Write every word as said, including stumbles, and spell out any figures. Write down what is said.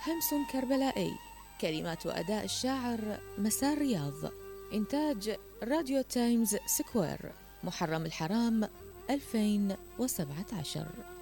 همس كربلائي، كلمات وأداء الشاعر مسار رياض. إنتاج راديو تايمز سكوير، محرم الحرام ألفين وسبعة عشر.